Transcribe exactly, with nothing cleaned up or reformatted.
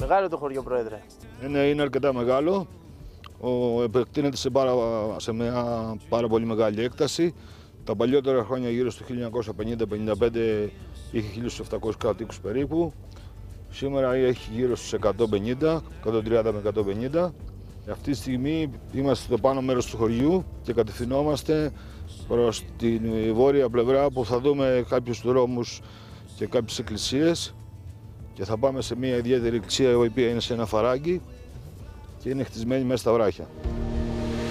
Μεγάλο το χωριό, Πρόεδρε. Είναι, είναι αρκετά μεγάλο. Ο, επεκτείνεται σε, πάρα, σε μια πάρα πολύ μεγάλη έκταση. Τα παλιότερα χρόνια, γύρω στο χίλια εννιακόσια πενήντα πενήντα πέντε, είχε χίλιους επτακόσιους κατοίκους περίπου. Σήμερα έχει γύρω στους εκατόν πενήντα, εκατόν τριάντα με εκατόν πενήντα. Αυτή τη στιγμή είμαστε στο πάνω μέρος του χωριού και κατευθυνόμαστε προς την βόρεια πλευρά, που θα δούμε κάποιους δρόμους και κάποιες εκκλησίες και θα πάμε σε μια ιδιαίτερη εκκλησία, η οποία είναι σε ένα φαράγγι και είναι χτισμένη μέσα στα βράχια.